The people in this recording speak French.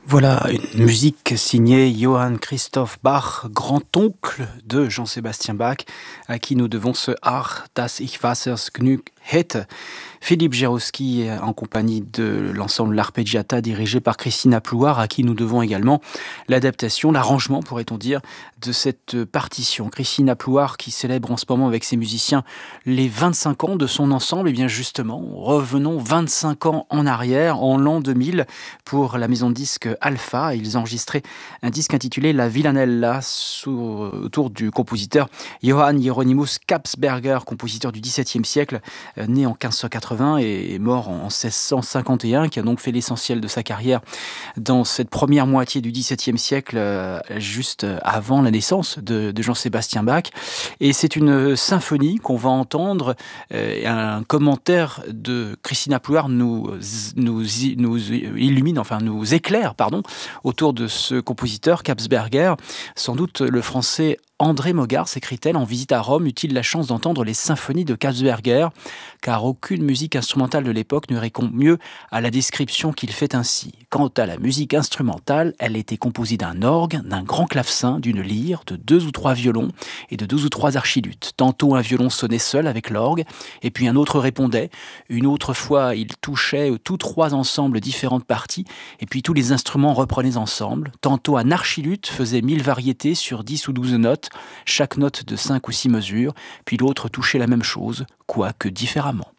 Voilà une musique signée Johann Christoph Bach, grand-oncle de Jean-Sébastien Bach, à qui nous devons ce Ach, das ich Wassers Genug hätte. Philippe Gérowski en compagnie de l'ensemble L'Arpeggiata dirigé par Christina Plouard, à qui nous devons également l'adaptation, l'arrangement pourrait-on dire, de cette partition. Christina Plouard qui célèbre en ce moment avec ses musiciens les 25 ans de son ensemble. Et bien justement, revenons 25 ans en arrière, en l'an 2000, pour la maison de disques Alpha. Ils enregistraient un disque intitulé La Villanella autour du compositeur Johann Hieronymus Kapsberger, compositeur du XVIIe siècle, né en 1580 et mort en 1651, qui a donc fait l'essentiel de sa carrière dans cette première moitié du XVIIe siècle, juste avant la naissance de Jean-Sébastien Bach. Et c'est une symphonie qu'on va entendre. Un commentaire de Christina Plouard nous illumine, enfin nous éclaire, autour de ce compositeur Kapsberger. Sans doute le français André Mogart, s'écrit-elle, en visite à Rome, eut-il la chance d'entendre les symphonies de Kapsberger, car aucune musique instrumentale de l'époque ne répond mieux à la description qu'il fait ainsi. Quant à la musique instrumentale, elle était composée d'un orgue, d'un grand clavecin, d'une lyre, de 2 ou 3 violons et de 2 ou 3 archiluths. Tantôt un violon sonnait seul avec l'orgue, et puis un autre répondait. Une autre fois, il touchait tous 3 ensemble différentes parties, et puis tous les instruments reprenaient ensemble. Tantôt un archiluth faisait 1000 variétés sur 10 ou 12 notes, chaque note de 5 ou 6 mesures, puis l'autre touchait la même chose, quoique différemment.